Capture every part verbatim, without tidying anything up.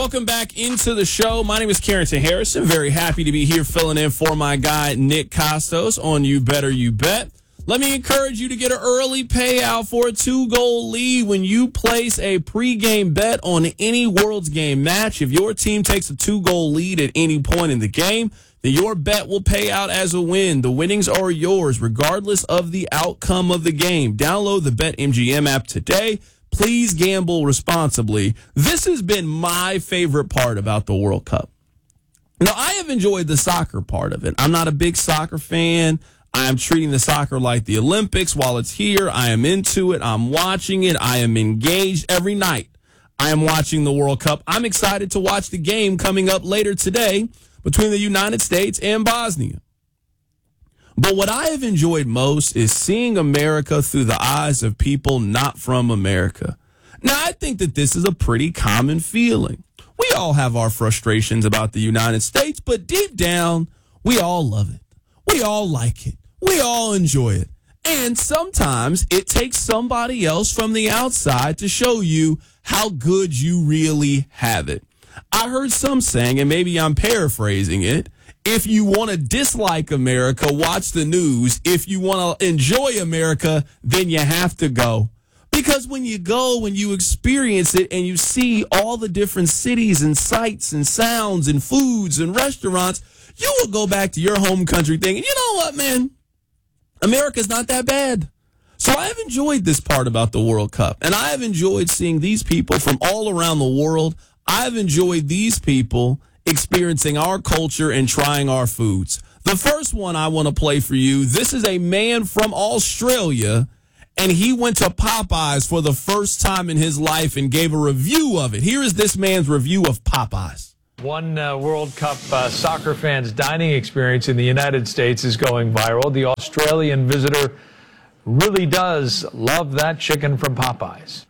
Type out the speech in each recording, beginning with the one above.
Welcome back into the show. My name is Carrington Harrison. Very happy to be here filling in for my guy, Nick Costos, on You Better You Bet. Let me encourage you to get an early payout for a two-goal lead when you place a pregame bet on any World's Game match. If your team takes a two-goal lead at any point in the game, then your bet will pay out as a win. The winnings are yours, regardless of the outcome of the game. Download the BetMGM app today. Please gamble responsibly. This has been my favorite part about the World Cup. Now, I have enjoyed the soccer part of it. I'm not a big soccer fan. I am treating the soccer like the Olympics. While it's here, I am into it. I'm watching it. I am engaged every night. I am watching the World Cup. I'm excited to watch the game coming up later today between the United States and Bosnia. But what I have enjoyed most is seeing America through the eyes of people not from America. Now, I think that this is a pretty common feeling. We all have our frustrations about the United States, but deep down, we all love it. We all like it. We all enjoy it. And sometimes it takes somebody else from the outside to show you how good you really have it. I heard some saying, and maybe I'm paraphrasing it, if you want to dislike America, watch the news. If you want to enjoy America, then you have to go. Because when you go, when you experience it and you see all the different cities and sights and sounds and foods and restaurants, you will go back to your home country thinking, you know what, man? America's not that bad. So I have enjoyed this part about the World Cup, and I have enjoyed seeing these people from all around the world. I've enjoyed these people experiencing our culture and trying our foods. The first one I want to play for you, this is a man from Australia, and he went to Popeyes for the first time in his life and gave a review of it. Here is this man's review of Popeyes. One uh, World Cup uh, soccer fan's dining experience in the United States is going viral. The Australian visitor really does love that chicken from Popeyes.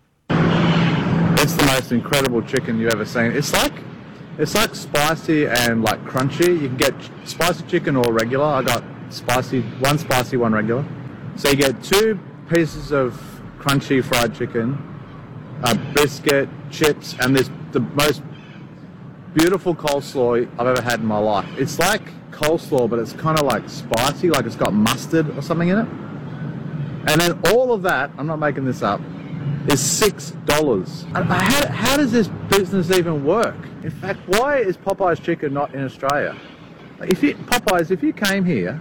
It's the most incredible chicken you've ever seen. It's like It's like spicy and like crunchy. You can get spicy chicken or regular. I got spicy, one spicy, one regular. So you get two pieces of crunchy fried chicken, a biscuit, chips, and this the most beautiful coleslaw I've ever had in my life. It's like coleslaw, but it's kind of like spicy, like it's got mustard or something in it. And then all of that, I'm not making this up, is six dollars. How, how does this business even work? In fact, why is Popeye's chicken not in Australia? If you, Popeyes, if you came here,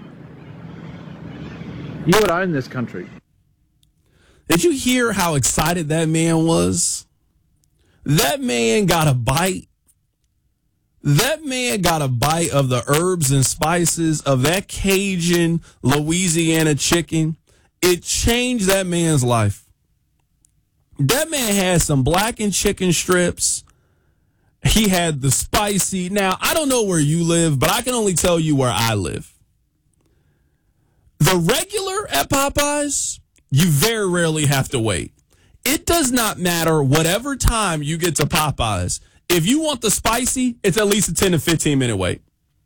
you would own this country. Did you hear how excited that man was? That man got a bite. That man got a bite of the herbs and spices of that Cajun Louisiana chicken. It changed that man's life. That man had some blackened chicken strips. He had the spicy. Now, I don't know where you live, but I can only tell you where I live. The regular at Popeyes, you very rarely have to wait. It does not matter whatever time you get to Popeyes. If you want the spicy, it's at least a ten to fifteen minute wait.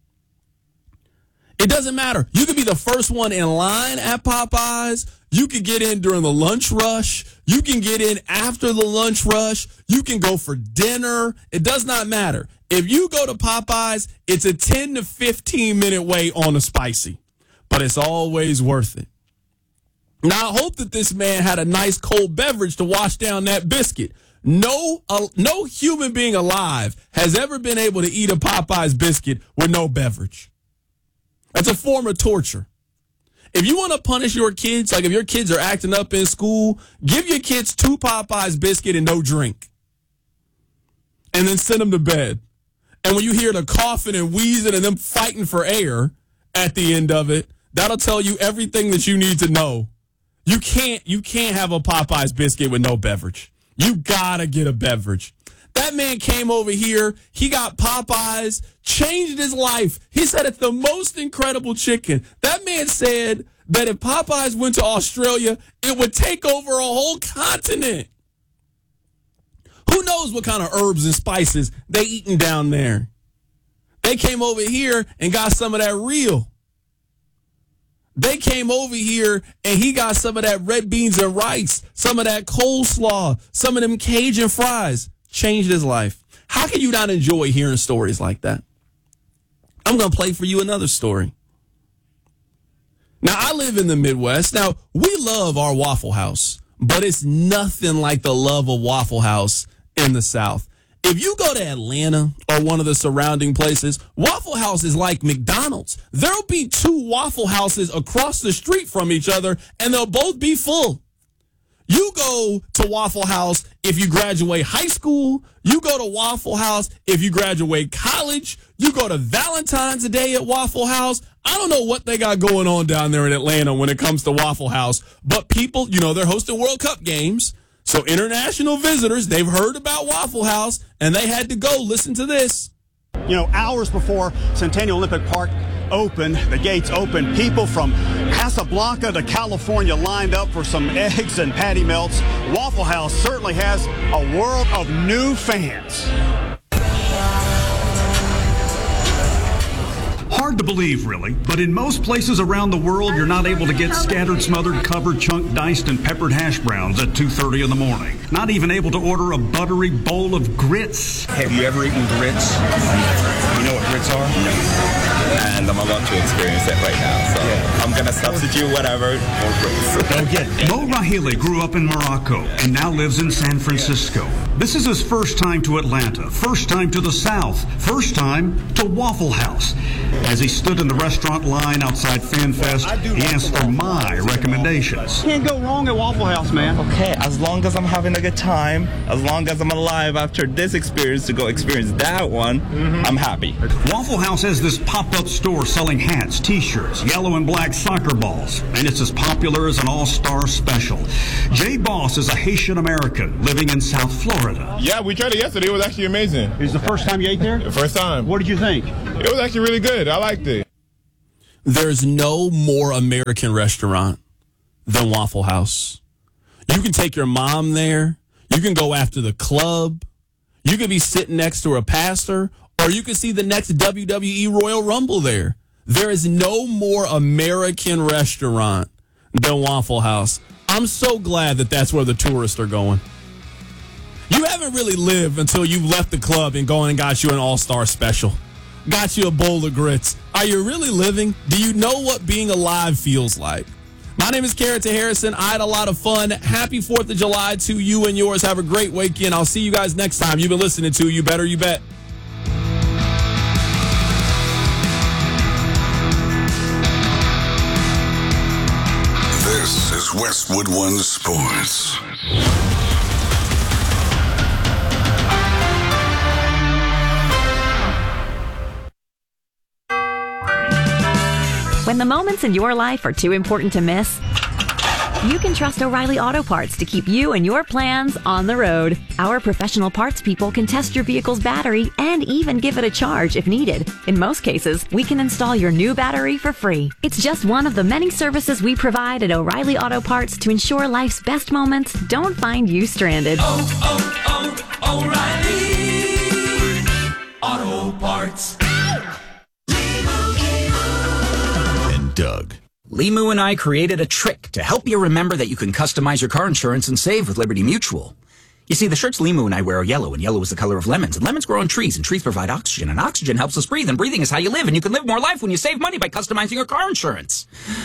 It doesn't matter. You could be the first one in line at Popeyes. You can get in during the lunch rush. You can get in after the lunch rush. You can go for dinner. It does not matter. If you go to Popeyes, it's a ten to fifteen minute wait on the spicy, but it's always worth it. Now, I hope that this man had a nice cold beverage to wash down that biscuit. No, uh, no human being alive has ever been able to eat a Popeyes biscuit with no beverage. That's a form of torture. If you want to punish your kids, like if your kids are acting up in school, give your kids two Popeyes biscuit and no drink. And then send them to bed. And when you hear the coughing and wheezing and them fighting for air at the end of it, that'll tell you everything that you need to know. You can't, you can't have a Popeyes biscuit with no beverage. You gotta get a beverage. That man came over here. He got Popeyes, changed his life. He said it's the most incredible chicken. That man said that if Popeyes went to Australia, it would take over a whole continent. Who knows what kind of herbs and spices they eating down there? They came over here and got some of that real. They came over here and he got some of that red beans and rice, some of that coleslaw, some of them Cajun fries. Changed his life. How How can you not enjoy hearing stories like that? I'm going to play for you another story. Now, I live in the Midwest. Now, we love our Waffle House, but it's nothing like the love of Waffle House in the South. If you go to Atlanta or one of the surrounding places, Waffle House is like McDonald's. There'll be two Waffle Houses across the street from each other, and they'll both be full. You go to Waffle House if you graduate high school. You go to Waffle House if you graduate college. You go to Valentine's Day at Waffle House. I don't know what they got going on down there in Atlanta when it comes to Waffle House, but people, you know, they're hosting World Cup games. So international visitors, they've heard about Waffle House, and they had to go. Listen to this. You know, hours before Centennial Olympic Park opened, the gates opened, people from Casablanca to California lined up for some eggs and patty melts. Waffle House certainly has a world of new fans. Hard to believe, really, but in most places around the world, you're not able to get scattered, smothered, covered, chunked, diced, and peppered hash browns at two thirty in the morning. Not even able to order a buttery bowl of grits. Have you ever eaten grits? You know what grits are? No. And I'm about to experience it right now, so yeah. I'm going to substitute whatever for grits. Don't get it. Mo Rahili grew up in Morocco and now lives in San Francisco. This is his first time to Atlanta, first time to the South, first time to Waffle House. As he stood in the restaurant line outside FanFest, he asked for my recommendations. Can't go wrong at Waffle House, man. Okay, as long as I'm having a good time, as long as I'm alive after this experience to go experience that one, mm-hmm. I'm happy. Waffle House has this pop-up store selling hats, t-shirts, yellow and black soccer balls, and it's as popular as an all-star special. Jay Boss is a Haitian American living in South Florida. Yeah, we tried it yesterday. It was actually amazing. It was the first time you ate there? The first time. What did you think? It was actually really good. I liked it. There's no more American restaurant than Waffle House. You can take your mom there. You can go after the club. You could be sitting next to a pastor, or you could see the next W W E Royal Rumble there. There is no more American restaurant than Waffle House. I'm so glad that that's where the tourists are going. You haven't really lived until you left the club and gone and got you an all-star special. Got you a bowl of grits. Are you really living? Do you know what being alive feels like? My name is Carrington Harrison. I had a lot of fun. Happy fourth of July to you and yours. Have a great weekend. I'll see you guys next time. You've been listening to You Better You Bet. This is Westwood One Sports. When the moments in your life are too important to miss, you can trust O'Reilly Auto Parts to keep you and your plans on the road. Our professional parts people can test your vehicle's battery and even give it a charge if needed. In most cases, we can install your new battery for free. It's just one of the many services we provide at O'Reilly Auto Parts to ensure life's best moments don't find you stranded. Oh, oh, oh, O'Reilly Auto Parts. Doug. Limu and I created a trick to help you remember that you can customize your car insurance and save with Liberty Mutual. You see, the shirts Limu and I wear are yellow, and yellow is the color of lemons, and lemons grow on trees, and trees provide oxygen, and oxygen helps us breathe, and breathing is how you live, and you can live more life when you save money by customizing your car insurance.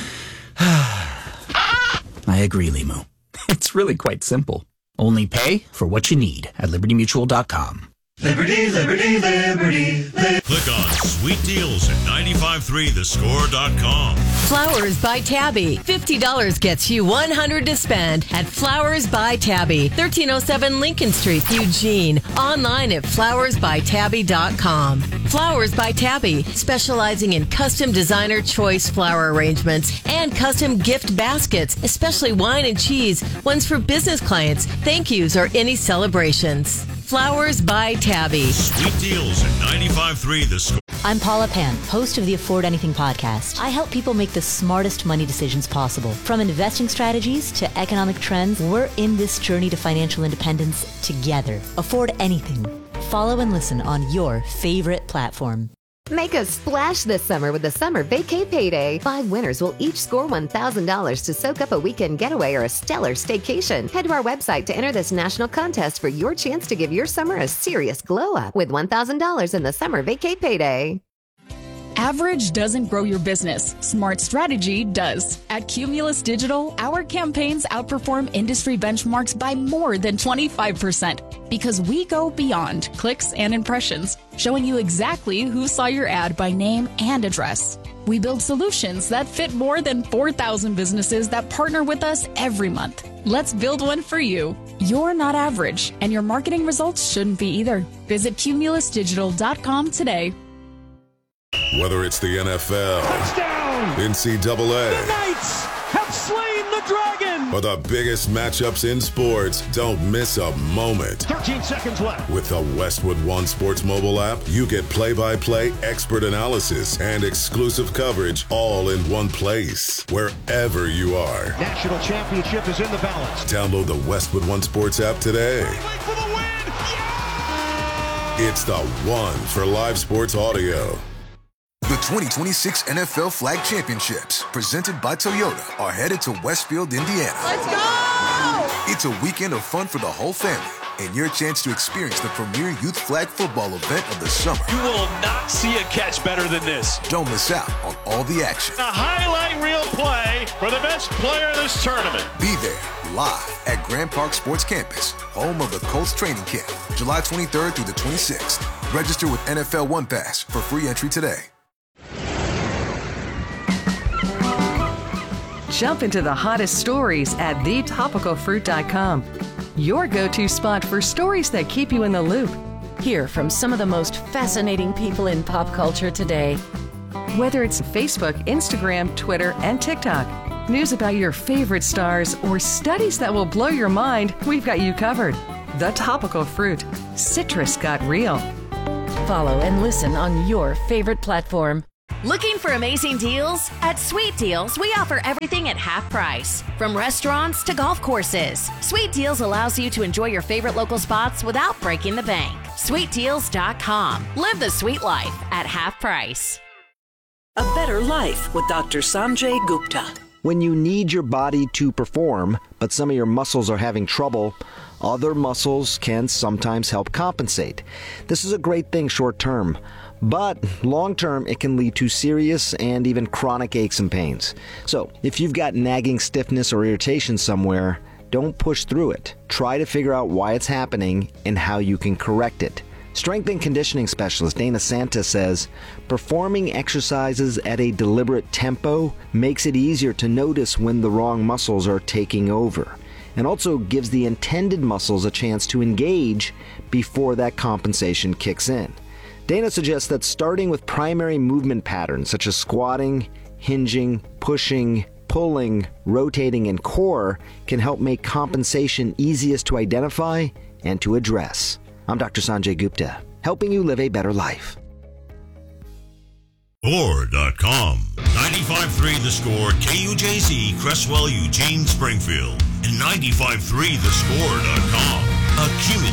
I agree, Limu. It's really quite simple. Only pay for what you need at liberty mutual dot com. Liberty, liberty, liberty, liberty. Click on Sweet Deals at nine five three the score dot com. Flowers by Tabby. fifty dollars gets you one hundred dollars to spend at Flowers by Tabby. thirteen oh seven Lincoln Street, Eugene. Online at flowers by tabby dot com. Flowers by Tabby, specializing in custom designer choice flower arrangements and custom gift baskets, especially wine and cheese, ones for business clients, thank yous, or any celebrations. Flowers by Tabby. Sweet Deals at nine five three the score. I'm Paula Pan, host of the Afford Anything podcast. I help people make the smartest money decisions possible. From investing strategies to economic trends, we're in this journey to financial independence together. Afford Anything. Follow and listen on your favorite platform. Make a splash this summer with the Summer Vacay Payday. Five winners will each score one thousand dollars to soak up a weekend getaway or a stellar staycation. Head to our website to enter this national contest for your chance to give your summer a serious glow up with one thousand dollars in the Summer Vacay Payday. Average doesn't grow your business. Smart strategy does. At Cumulus Digital, our campaigns outperform industry benchmarks by more than twenty-five percent because we go beyond clicks and impressions, showing you exactly who saw your ad by name and address. We build solutions that fit more than four thousand businesses that partner with us every month. Let's build one for you. You're not average, and your marketing results shouldn't be either. Visit cumulus digital dot com today. Whether it's the N F L, touchdown, N C double A, the Knights have slain the dragon, or the biggest matchups in sports, don't miss a moment. thirteen seconds left. With the Westwood One Sports mobile app, you get play-by-play expert analysis and exclusive coverage all in one place, wherever you are. National championship is in the balance. Download the Westwood One Sports app today. For the win. Yeah! It's the one for live sports audio. The twenty twenty-six N F L Flag Championships, presented by Toyota, are headed to Westfield, Indiana. Let's go! It's a weekend of fun for the whole family and your chance to experience the premier youth flag football event of the summer. You will not see a catch better than this. Don't miss out on all the action. A highlight reel play for the best player of this tournament. Be there live at Grand Park Sports Campus, home of the Colts training camp, July twenty-third through the twenty-sixth. Register with N F L One Pass for free entry today. Jump into the hottest stories at the topical fruit dot com. Your go-to spot for stories that keep you in the loop. Hear from some of the most fascinating people in pop culture today. Whether it's Facebook, Instagram, Twitter, and TikTok, news about your favorite stars, or studies that will blow your mind, we've got you covered. The Topical Fruit. Citrus got real. Follow and listen on your favorite platform. Looking for amazing deals? At Sweet Deals, we offer everything at half price. From restaurants to golf courses, Sweet Deals allows you to enjoy your favorite local spots without breaking the bank. sweet deals dot com. Live the sweet life at half price. A better life with Doctor Sanjay Gupta. When you need your body to perform, but some of your muscles are having trouble, other muscles can sometimes help compensate. This is a great thing short term. But long-term, it can lead to serious and even chronic aches and pains. So if you've got nagging stiffness or irritation somewhere, don't push through it. Try to figure out why it's happening and how you can correct it. Strength and conditioning specialist Dana Santa says, performing exercises at a deliberate tempo makes it easier to notice when the wrong muscles are taking over, and also gives the intended muscles a chance to engage before that compensation kicks in. Dana suggests that starting with primary movement patterns such as squatting, hinging, pushing, pulling, rotating, and core can help make compensation easiest to identify and to address. I'm Doctor Sanjay Gupta, helping you live a better life. Score dot com. ninety-five point three The Score, K U J Z, Cresswell, Eugene, Springfield. And ninety-five point three the score dot com. A Cumulus